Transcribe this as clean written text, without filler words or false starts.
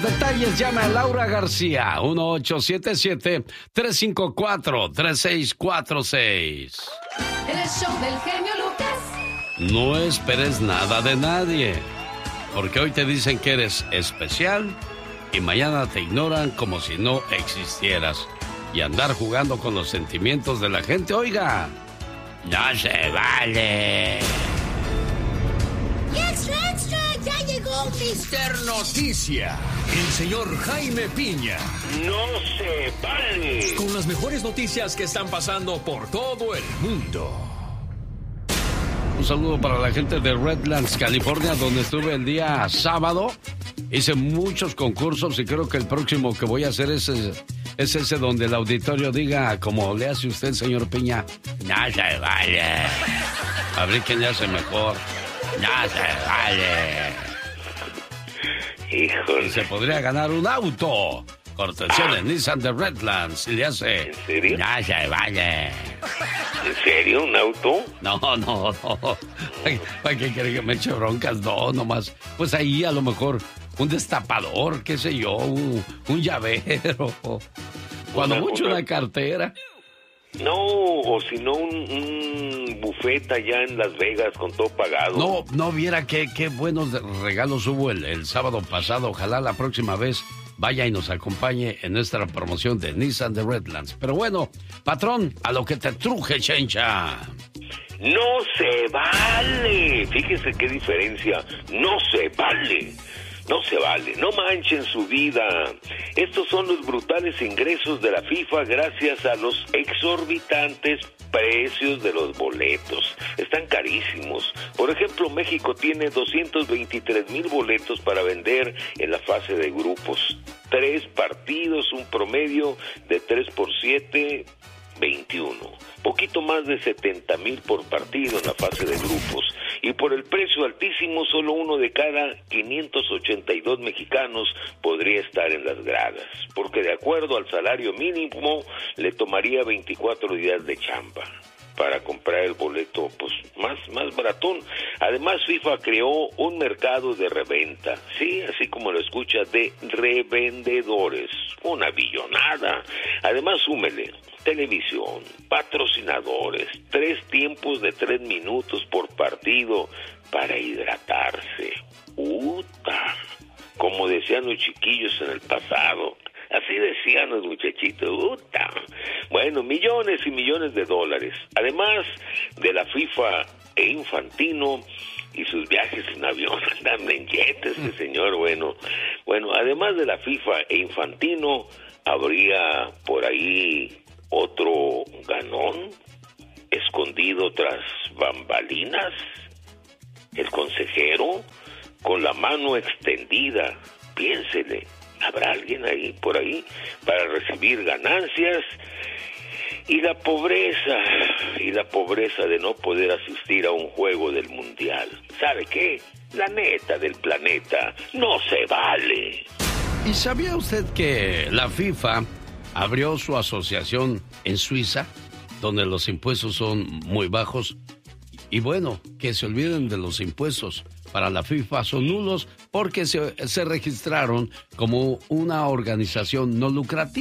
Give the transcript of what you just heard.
Detalles, llama a Laura García, 1877-354-3646. El show del genio Lucas. No esperes nada de nadie, porque hoy te dicen que eres especial y mañana te ignoran como si no existieras. Y andar jugando con los sentimientos de la gente, oiga, no se vale. ¡Extra, extra! ¡Ya llegó Mr. Noticia! El señor Jaime Piña. ¡No se vale! Con las mejores noticias que están pasando por todo el mundo. Un saludo para la gente de Redlands, California, donde estuve el día sábado. Hice muchos concursos y creo que el próximo que voy a hacer es ese donde el auditorio diga, como le hace usted, señor Piña, no se vale. A ver quién le hace mejor. No se vale. Híjole. Y se podría ganar un auto. Cortesía de Nissan de Redlands. Y le hace... ¿En serio? No se vale. ¿En serio? ¿Un auto? No. ¿Para qué quiere que me eche broncas? No, nomás. Pues ahí a lo mejor un destapador, qué sé yo, un llavero. Cuando mucho una cartera. No, o si no un buffet allá en Las Vegas con todo pagado. No viera qué buenos regalos hubo el sábado pasado. Ojalá la próxima vez vaya y nos acompañe en nuestra promoción de Nissan de Redlands. Pero bueno, patrón, a lo que te truje, chencha. ¡No se vale! Fíjese qué diferencia. ¡No se vale! No se vale, no manchen su vida. Estos son los brutales ingresos de la FIFA gracias a los exorbitantes precios de los boletos. Están carísimos. Por ejemplo, México tiene 223,000 boletos para vender en la fase de grupos. 3 partidos, un promedio de 3 por 7, 21. Poquito más de 70,000 por partido en la fase de grupos. Y por el precio altísimo, solo uno de cada 582 mexicanos podría estar en las gradas. Porque de acuerdo al salario mínimo, le tomaría 24 días de chamba para comprar el boleto pues más baratón. Además, FIFA creó un mercado de reventa, sí, así como lo escucha, de revendedores, una billonada. Además, súmele televisión, patrocinadores, 3 tiempos de 3 minutos por partido para hidratarse. ¡Uta! Como decían los chiquillos en el pasado. Así decían los muchachitos. ¡Uta! Bueno, millones y millones de dólares. Además de la FIFA e Infantino y sus viajes en avión, andando en jet, este señor, bueno, además de la FIFA e Infantino, habría por ahí otro ganón escondido tras bambalinas, el consejero con la mano extendida. Piénsele, ¿habrá alguien ahí por ahí para recibir ganancias? Y la pobreza de no poder asistir a un juego del mundial. ¿Sabe qué? La neta del planeta no se vale. ¿Y sabía usted que la FIFA abrió su asociación en Suiza, donde los impuestos son muy bajos? Y bueno, que se olviden de los impuestos. Para la FIFA son nulos porque se registraron como una organización no lucrativa.